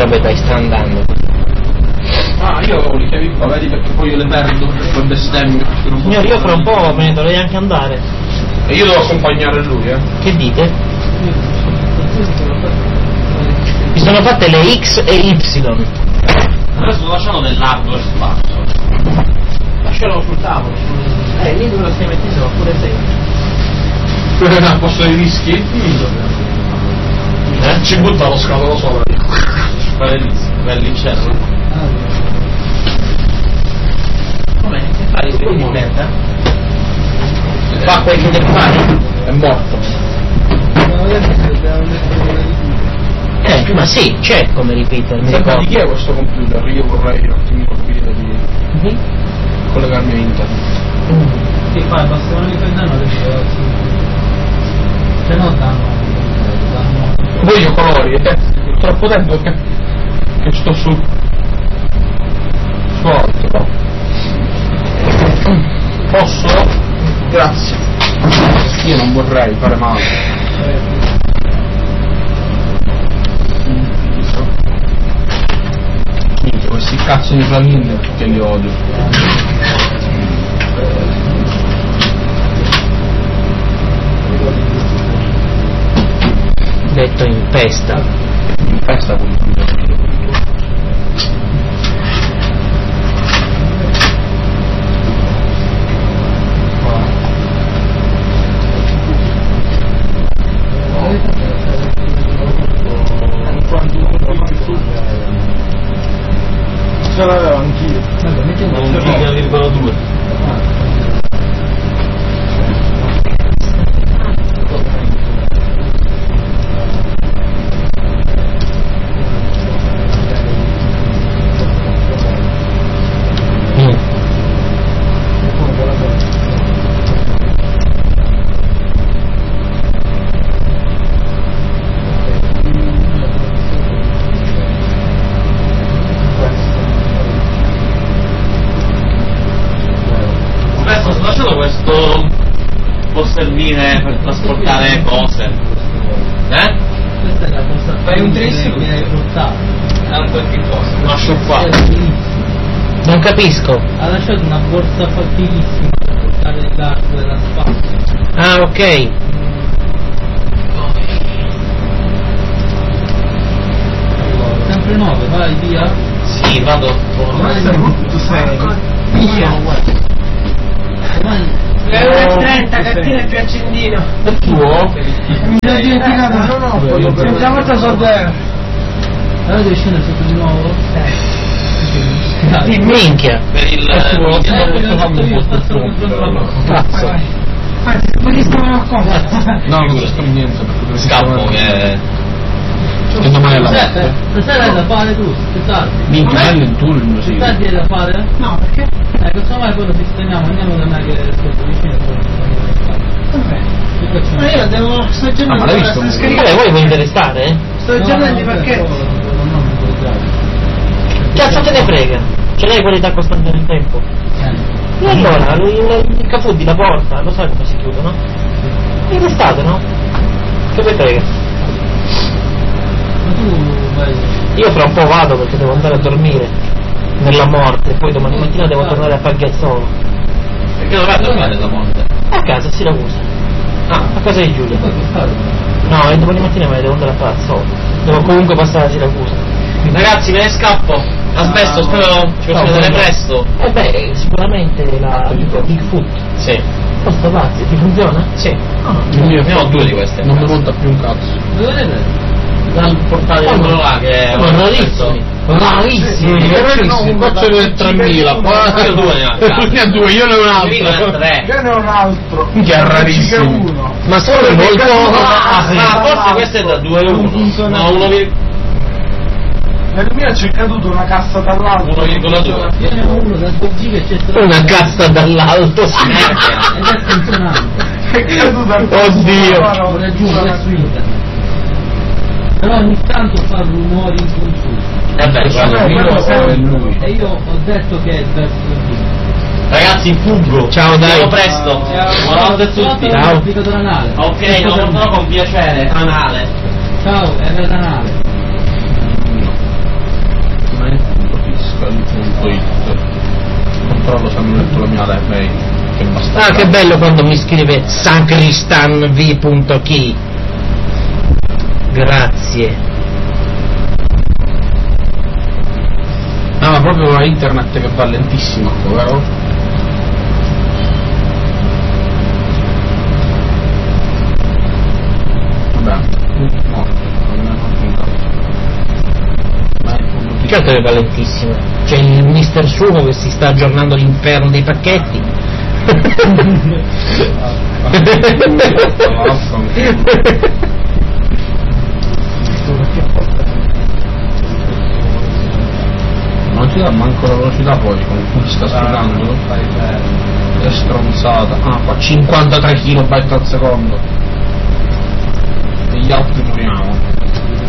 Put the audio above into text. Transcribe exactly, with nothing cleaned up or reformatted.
Vabbè dai, sta andando. Ah, io ho le chiavi qua, vedi, perché poi io le perdo per bestemmie. Signore, io fra un po' me ne dovrei anche andare. E io devo accompagnare lui, eh. Che dite? Mi sono fatte le X e Y. Adesso sto lasciando dell'hardware sparso. Lascialo sul tavolo. Eh, lì dove lo stai mettendo pure te. A posto dei rischi? Eh? Ci butta lo scatolo sopra. Belli cerro. Come? Che fai di merda? Fa quel che deve fare? È morto. Eh, ma sì, c'è come ripetere, mi Senta, di ricordo. chi è questo computer? Io vorrei un attimo capire di Mhm. collegarmi a internet. Che fai? Basta non mi fai danno adesso. Se no danno. danno. Voglio colori, eh. Troppo tempo che, che sto su. Su altro. Posso? Grazie. Io non vorrei fare male. Minchia, questi cazzo di flaminghi che li odio. Detto in pesta. In festa con ce l'avevo anch'io. un giga virgola due. Servire per trasportare cose, eh? Questa è la cosa. Fai un tris? Mi hai fruttato. È un qualche cosa, una sciuppata. Non capisco. Ha lasciato una borsa fattilissima per portare l'hardware da spazio. Ah, ok. Sempre nove, vai via. Sì, vado. Tu sei. Via. Le ore trenta, cartina più accendino. È tuo? Mi sono dimenticato, no, no, questa volta so zero. Allora devi scendere sotto di nuovo? Di minchia. Per il È tuo? Eh, Questo l'ho fa fatto un io, po' sta solo controllando. Cazzo. Anzi, quelli stavano a cosa? No, non sto niente. scappo che Che domani è la Giuseppe, notte. stasera hai da fare tu, che tardi? Minchia, bello il turno, Che sì. tardi hai da fare? No, perché? Eh, cosa mai quello sistemiamo? Andiamo da me che ascolto vicino e poi Ma io devo, sto Ah, aggiornando, ma l'hai visto? sto Vabbè, scrivendo, voi volete restare? Eh? sto aggiornando i pacchetti. Cazzo te ne frega? Ce l'hai qualità costante nel tempo? E allora, il, il, il cafù di la porta, lo sai come si chiude, no? E restate, no? Che vi frega? Ma tu vai. Io fra un po' vado perché devo andare a dormire nella morte, poi domani mattina devo tornare a Paghiazzolo. perché dov'è tornare da Monte? A casa, a Siracusa. Ah, A casa di Giulia. No, e domani mattina me ne devo andare a Paghiazzolo. Devo comunque passare a Siracusa. ragazzi, me ne scappo. Aspesto, spero ci possiamo vedere presto. Eh beh, sicuramente la Bigfoot. Sì. Costa pazzi, ti funziona? Sì. Ah, Il mio Ne ho due di queste. non mi monta più un cazzo. Dove le vedi? Dal portale Oh, quello là che è ma rarissimi. Rarissimi. Rarissimi, qua ce n'è tremila, qua Io due ne ho a casa. ne ha due, io ne ho un Io ne ho altro. tre. Io ne ho un altro. Che è rarissimo. uno. Ma sono molto... Ah, ah, forse questo è da due a uno. No, uno virgola Nel mio c'è caduto una cassa dall'alto. due. Io ne ho uno da due giga e c'è stato. Una cassa dall'alto. Ed è funzionante. È caduto al Oddio. Lo raggiungo su internet. Però ogni tanto fa rumori inconsulti. Eh beh, guarda, Io io- lo so, è lui. E io ho detto che è verso il ragazzi, fuggo. Ciao, dai. Ciao presto. Buonanotte a tutti. Ciao. Ho picato l'anale. Ok, lo porterò con piacere. Anale. Ciao, era l'anale. punto it. Controllo se hanno letto la mia mail. Che basta. Ah, che bello quando mi scrive sacristanv.chi. Grazie. Ah, ma proprio una internet che va lentissimo, vero? Vabbè, no, non è Che altro che va lentissimo? C'è il mister Sumo che si sta aggiornando l'inferno dei pacchetti. Non ci dà manco la velocità poi con cui sta sfidando. È stronzata. Ah, fa cinquantatré kilobyte al secondo. E gli altri